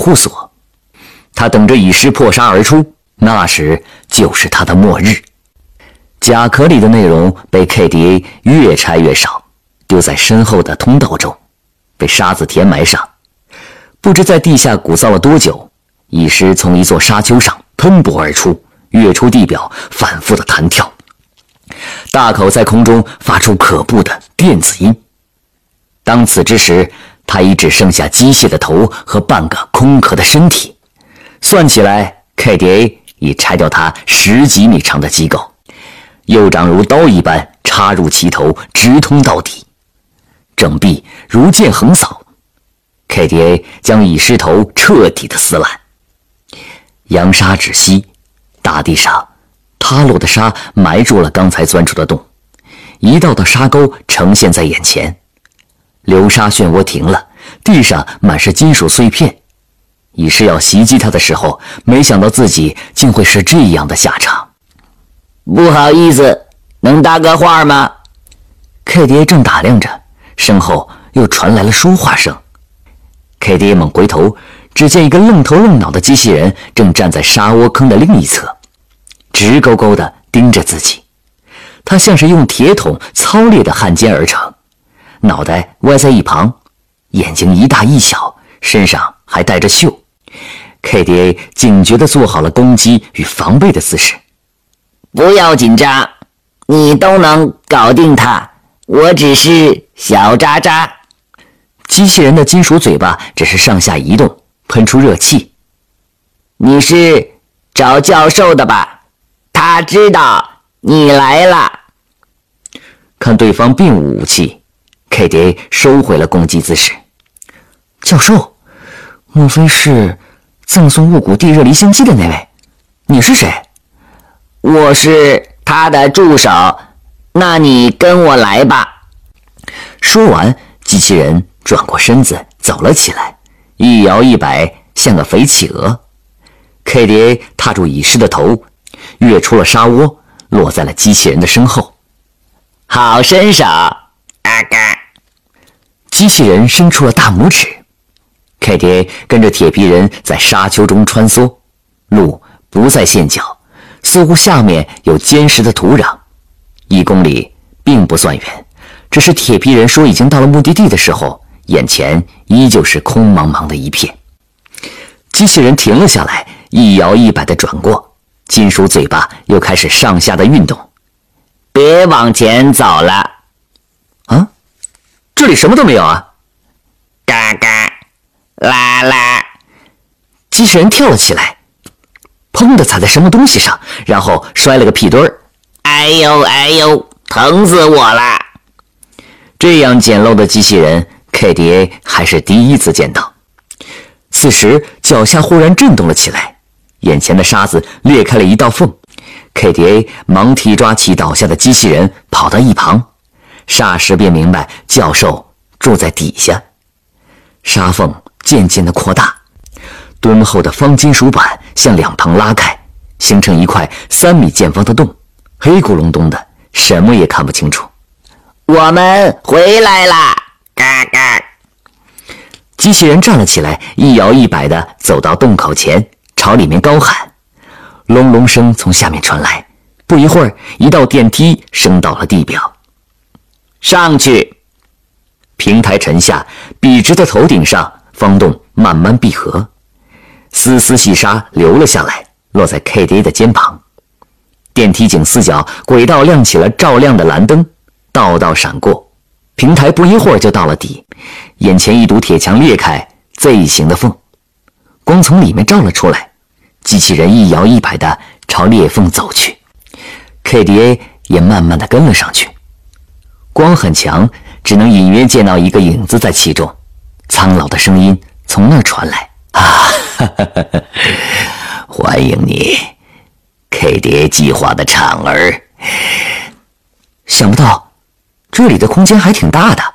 护所。他等着蚁狮破杀而出，那时就是他的末日。甲壳里的内容被 KDA 越拆越少，丢在身后的通道中，被沙子填埋上。不知在地下鼓噪了多久，蚁狮从一座沙丘上喷薄而出，跃出地表，反复的弹跳。大口在空中发出可怖的电子音。当此之时，他已只剩下机械的头和半个空壳的身体。算起来 ，KDA 已拆掉他10几米长的机构，右掌如刀一般插入其头，直通到底。整臂如剑横扫 ，KDA 将蚁狮头彻底的撕烂。扬沙止息，大地上塌落的沙埋住了刚才钻出的洞，一道道沙沟呈现在眼前。流沙漩涡停了，地上满是金属碎片。蚁狮要袭击他的时候，没想到自己竟会是这样的下场。 不好意思，能搭个话吗 ？KDA 正打量着，身后又传来了说话声。KDA 猛回头，只见一个愣头愣脑的机器人正站在沙窝坑的另一侧，直勾勾地盯着自己。他像是用铁桶操裂的焊接而成，脑袋歪在一旁，眼睛一大一小，身上还带着锈。KDA 警觉地做好了攻击与防备的姿势。 不要紧张，你都能搞定他，我只是小渣渣。 机器人的金属嘴巴只是上下移动，喷出热气。 你是找教授的吧？他知道你来了。 看对方并无武器， KDA 收回了攻击姿势。教授，莫非是赠送雾谷地热离心机的那位？你是谁？ 我是他的助手，那你跟我来吧。 说完，机器人转过身子走了起来，一摇一摆，像个肥企鹅。KDA 踏住蚁狮的头，跃出了沙窝，落在了机器人的身后。 好身手，阿嘎！ 机器人伸出了大拇指。KDA 跟着铁皮人在沙丘中穿梭，路不再陷脚，似乎下面有坚实的土壤。1公里并不算远，只是铁皮人说已经到了目的地的时候，眼前依旧是空茫茫的一片。机器人停了下来，一摇一摆地转过，金属嘴巴又开始上下的运动。 别往前走了。 啊，这里什么都没有啊！ 嘎嘎，啦啦！ 机器人跳了起来，砰地踩在什么东西上，然后摔了个屁墩儿。 哎呦哎呦，疼死我了！ 这样简陋的机器人 ，KDA 还是第一次见到。此时脚下忽然震动了起来，眼前的沙子裂开了一道缝。KDA 忙提抓起倒下的机器人，跑到一旁，霎时便明白教授住在底下。沙缝渐渐地扩大，敦厚的方金属板向两旁拉开，形成一块3米见方的洞，黑咕隆咚的，什么也看不清楚。 我们回来啦！嘎嘎！ 机器人站了起来，一摇一摆地走到洞口前，朝里面高喊。隆隆声从下面传来，不一会儿，一道电梯升到了地表。 上去！ 平台沉下，笔直的头顶上，方洞慢慢闭合，丝丝细沙流了下来，落在 KDA 的肩膀。电梯井4角轨道亮起了照亮的蓝灯，道道闪过。平台不一会儿就到了底，眼前一堵铁墙裂开 Z 形的缝，光从里面照了出来。机器人一摇一摆地朝裂缝走去， KDA 也慢慢地跟了上去。光很强，只能隐约见到一个影子在其中。苍老的声音从那儿传来：“啊，哈哈哈哈，欢迎你 ，KDA 计划的产儿。想不到这里的空间还挺大的。”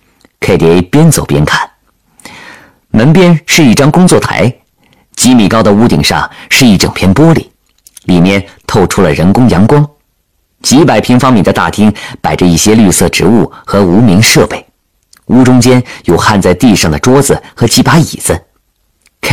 KDA 边走边看，门边是一张工作台。几米高的屋顶上是一整片玻璃，里面透出了人工阳光。几百平方米的大厅摆着一些绿色植物和无名设备，屋中间有焊在地上的桌子和几把椅子。